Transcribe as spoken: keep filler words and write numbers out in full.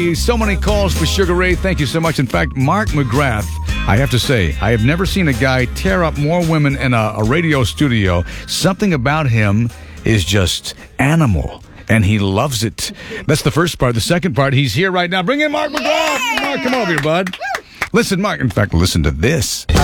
Ray. So many calls for Sugar Ray. Thank you so much. In fact, Mark McGrath, I have to say, I have never seen a guy tear up more women in a, a radio studio. Something about him is just animal, and he loves it. That's the first part. The second part, he's here right now. Bring in Mark McGrath. Mark, come over here, bud. Listen, Mark. In fact, listen to this.